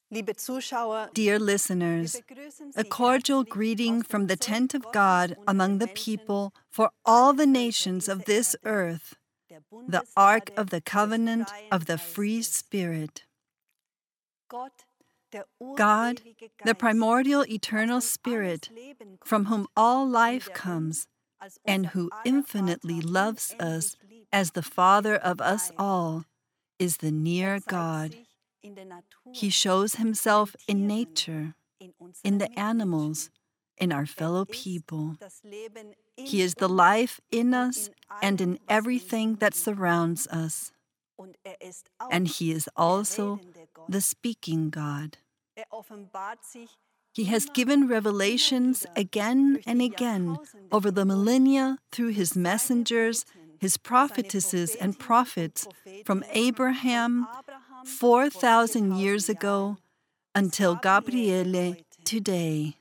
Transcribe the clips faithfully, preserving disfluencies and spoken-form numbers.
Liebe Zuschauer, Dear listeners, a cordial greeting from the tent of God among the people for all the nations of this earth, the Ark of the Covenant of the Free Spirit. God, the primordial eternal Spirit, from whom all life comes, and who infinitely loves us as the Father of us all, is the near God. He shows himself in nature, in the animals, in our fellow people. He is the life in us and in everything that surrounds us. And he is also the speaking God. He has given revelations again and again over the millennia through his messengers, his prophetesses and prophets, from Abraham four thousand years ago until Gabriele today.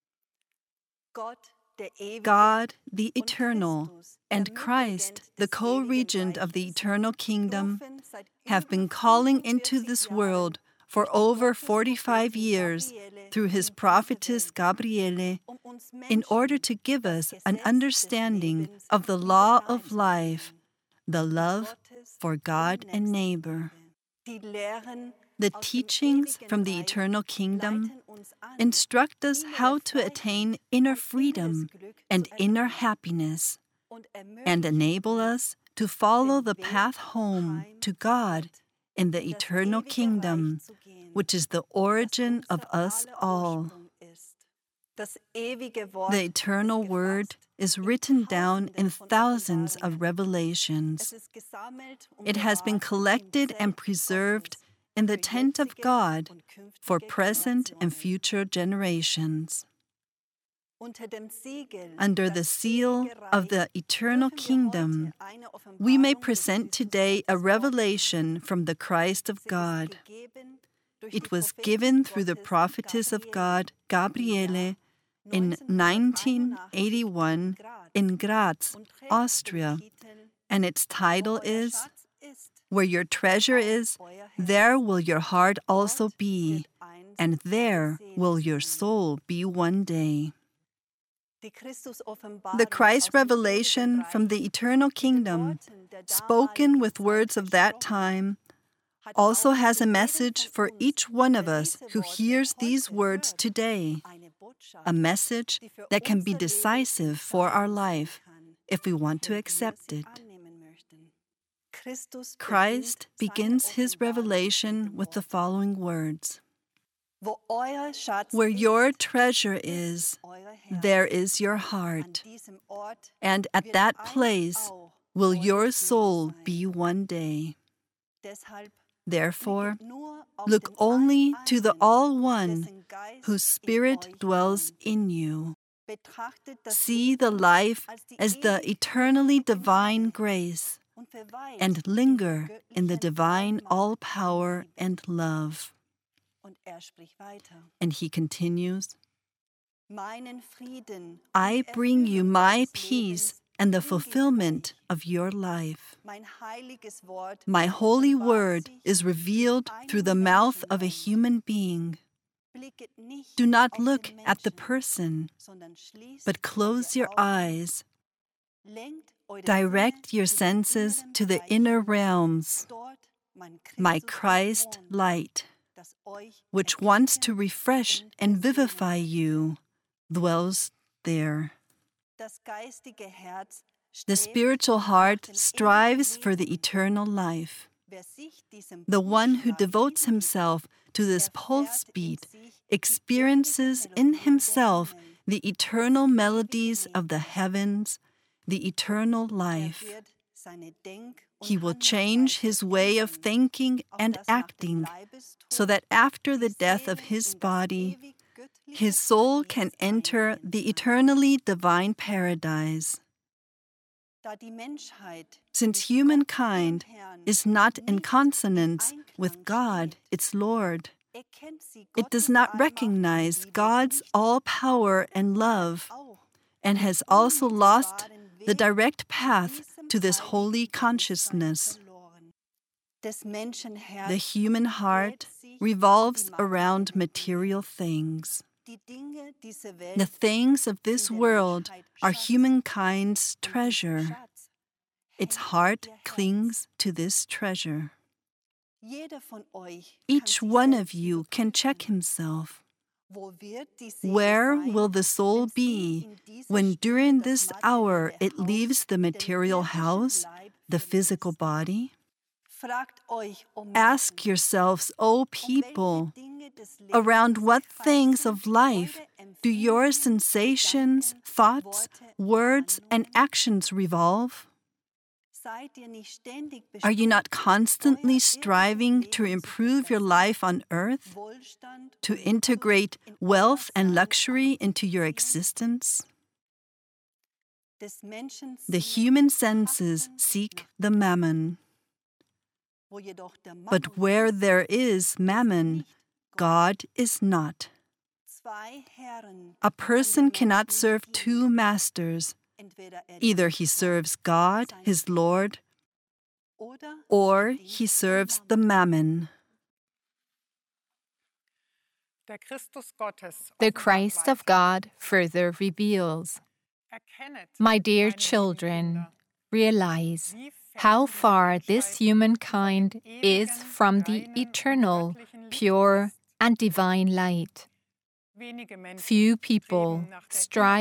God, the eternal, and Christ, the co-regent of the eternal kingdom, have been calling into this world for over forty-five years through his prophetess Gabriele in order to give us an understanding of the law of life, the love for God and neighbor. The teachings from the eternal kingdom instruct us how to attain inner freedom and inner happiness, and enable us to follow the path home to God in the eternal kingdom, which is the origin of us all. The eternal word is written down in thousands of revelations. It has been collected and preserved in the tent of God for present and future generations. Under the seal of the eternal kingdom, we may present today a revelation from the Christ of God. It was given through the prophetess of God, Gabriele, in nineteen eighty-one in Graz, Austria, and its title is, "Where your treasure is, there will your heart also be, and there will your soul be one day." The Christ revelation from the eternal kingdom, spoken with words of that time, also has a message for each one of us who hears these words today, a message that can be decisive for our life if we want to accept it. Christ begins his revelation with the following words: "Where your treasure is, there is your heart, and at that place will your soul be one day. Therefore, look only to the All-One, whose Spirit dwells in you. See the life as the eternally divine grace, and linger in the divine all-power and love." And he continues, "I bring you my peace and the fulfillment of your life. My holy word is revealed through the mouth of a human being. Do not look at the person, but close your eyes. Direct your senses to the inner realms. My Christ light, which wants to refresh and vivify you, dwells there." The spiritual heart strives for the eternal life. The one who devotes himself to this pulse beat experiences in himself the eternal melodies of the heavens, the eternal life. He will change his way of thinking and acting so that after the death of his body, his soul can enter the eternally divine paradise. Since humankind is not in consonance with God, its Lord, it does not recognize God's all-power and love, and has also lost the direct path to this holy consciousness. The human heart revolves around material things. The things of this world are humankind's treasure. Its heart clings to this treasure. Each one of you can check himself. Where will the soul be when during this hour it leaves the material house, the physical body? Ask yourselves, O people, around what things of life do your sensations, thoughts, words, and actions revolve? Are you not constantly striving to improve your life on earth, to integrate wealth and luxury into your existence? The human senses seek the mammon. But where there is mammon, God is not. A person cannot serve two masters. Either he serves God, his Lord, or he serves the mammon. The Christ of God further reveals, my dear children, realize how far this humankind is from the eternal, pure, and divine light. Few people strive